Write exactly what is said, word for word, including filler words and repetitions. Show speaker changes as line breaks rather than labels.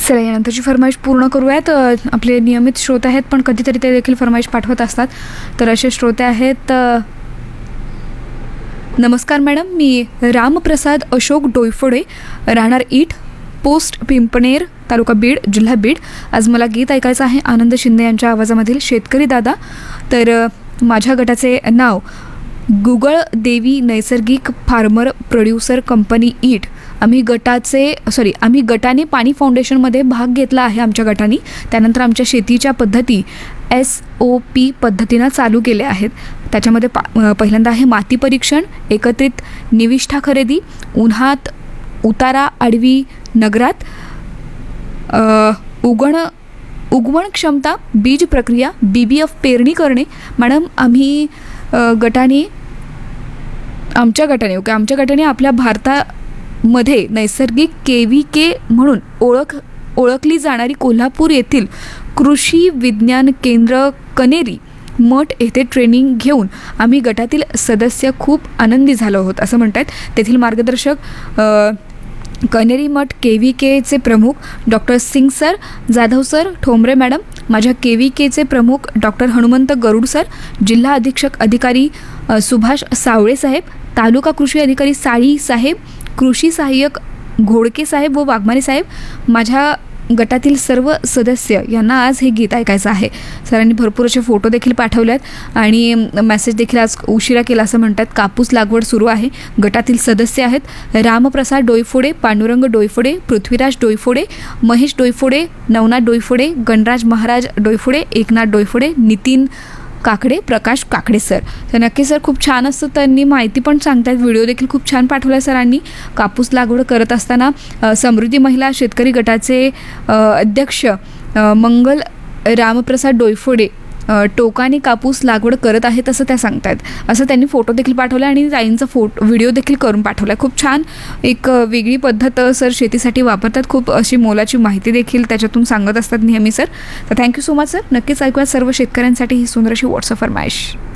चला यानंतरची फरमाईश पूर्ण करूयात. आपले नियमित श्रोते आहेत पण कधीतरी ते देखील फरमाईश पाठवत असतात. तर असे श्रोते आहेत. नमस्कार मॅडम, मी रामप्रसाद अशोक डोईफोडे, राहणार ईट, पोस्ट पिंपणेर, तालुका बीड, जिल्हा बीड. आज मला गीत ऐकायचं आहे आनंद शिंदे यांच्या आवाजामधील शेतकरी दादा. तर माझ्या गटाचे नाव गुगळ देवी नैसर्गिक फार्मर प्रोड्युसर कंपनी ईट. आम्ही गटाचे सॉरी आम्ही गटाने पाणी फाउंडेशनमध्ये भाग घेतला आहे आमच्या गटाने. त्यानंतर आमच्या शेतीच्या पद्धती एस ओ पी पद्धतीनं चालू केल्या आहेत. त्याच्यामध्ये पा पहिल्यांदा आहे माती परीक्षण, एकत्रित निविष्ठा खरेदी, उन्हात उतारा आडवी नगरात, उगण उगवण क्षमता, बीज प्रक्रिया, बी बी एफ पेरणी करणे. मॅडम आम्ही गटाने आमच्या गटाने ओके आमच्या गटाने आपल्या भारतामध्ये नैसर्गिक के व्ही के म्हणून ओळख ओळखली जाणारी कोल्हापूर येथील कृषी विज्ञान केंद्र कनेरी मठ येथे ट्रेनिंग घेऊन आम्ही गटातील सदस्य खूप आनंदी झालो आहोत असं म्हणतात. तेथील मार्गदर्शक कनेरी मठ के व्ही केचे प्रमुख doctor Singh sir, Jadhav sir, Thombare madam, माझ्या के व्ही केचे प्रमुख डॉक्टर हनुमंत गरुड सर, जिल्हा अधीक्षक अधिकारी सुभाष सावळे साहेब, तालुका कृषी अधिकारी साळी साहेब, कृषी सहाय्यक घोडके साहेब व वाघमारे साहेब, माझ्या गटातील सर्व सदस्य यांना आज हे गीत ऐकायचं आहे. सरांनी भरपूर असे फोटो देखील पाठवल्यात आणि मेसेज देखील आज उशिरा केला असं म्हणतात. कापूस लागवड सुरू आहे. गटातील सदस्य आहेत रामप्रसाद डोईफोडे, पांडुरंग डोईफोडे, पृथ्वीराज डोईफोडे, महेश डोईफोडे, नवनाथ डोईफोडे, गणराज महाराज डोईफोडे, एकनाथ डोईफोडे, नितीन काकडे, प्रकाश काकडे सर. तर नक्की सर खूप छान असतं. त्यांनी माहिती पण सांगतात. व्हिडिओ देखील खूप छान पाठवला सरांनी. कापूस लागवड करत असताना समृद्धी महिला शेतकरी गटाचे अध्यक्ष मंगल रामप्रसाद डोईफोडे टोकाने कापूस लागवड करत आहेत असं त्या सांगतात. असं त्यांनी फोटो देखील पाठवला आणि ताईंचा फोटो व्हिडिओ देखील करून पाठवला. खूप छान एक वेगळी पद्धत सर शेतीसाठी वापरतात. खूप अशी मोलाची माहिती देखील त्याच्यातून सांगत असतात नेहमी सर. तर थँक्यू सो मच सर. नक्कीच ऐकूया सर्व शेतकऱ्यांसाठी ही सुंदर अशी व्हॉट्सअप फरमाईश.